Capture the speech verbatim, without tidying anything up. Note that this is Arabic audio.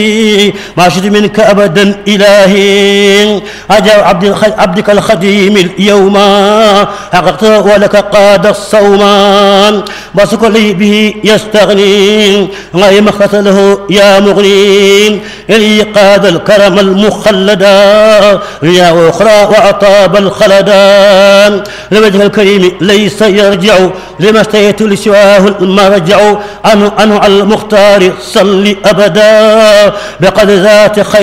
ما شئت منك أبدا إلهي أجا عبد عبدك الخديم اليوم حققت ولك قاد الصوم بسك لي به يستغني غير مخلص له يا مغني إلي قاد الكرم المخلدا يا أخرى وأطاب الخلدا لوجه الكريم ليس يرجع لما اشتهيت لسواه المرجع عنه عنه على المختار صل أبدا بقد ذات خير